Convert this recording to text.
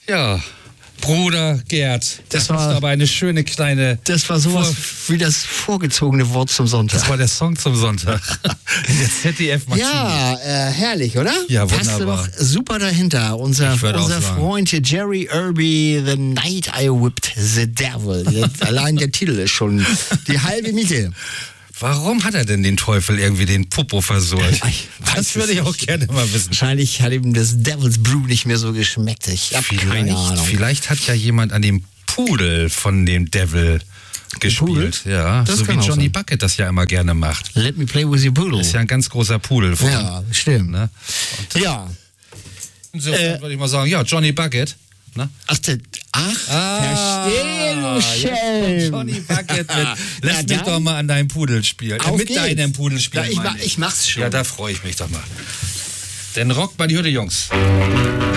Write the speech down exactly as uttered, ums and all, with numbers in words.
Ja, Bruder Gerd, das, das war aber eine schöne kleine... Das war sowas Vor wie das vorgezogene Wort zum Sonntag. Das war der Song zum Sonntag. Der Z D F-Maschine. Ja, äh, herrlich, oder? Ja, wunderbar. Passte doch super dahinter. Unser, unser Freund hier, Jerry Irby, The Night I Whipped the Devil. Jetzt, allein der Titel ist schon die halbe Miete. Warum hat er denn den Teufel irgendwie den Popo versohlt? Das würde ich auch gerne mal wissen. Wahrscheinlich hat ihm das Devil's Brew nicht mehr so geschmeckt. Ich habe keine Ahnung. Vielleicht hat ja jemand an dem Pudel von dem Devil gespielt. Pudel? Ja, das so wie Johnny Bucket das ja immer gerne macht. Let me play with your poodle. Das ist ja ein ganz großer Pudel. Von, ja, stimmt. Ne? Ja. Insofern äh, würde ich mal sagen, ja, Johnny Bucket. Ne? Ach, der, ach ah, verstehe, du Schelm. Johnny Bucket mit. Lass ja, mich doch mal an deinem Pudel spielen. Äh, mit geht's. deinem Pudel spielen. Ja, ich, mach, ich mach's schon. Ja, da freue ich mich doch mal. Denn rockt mal die Hütte, Jungs.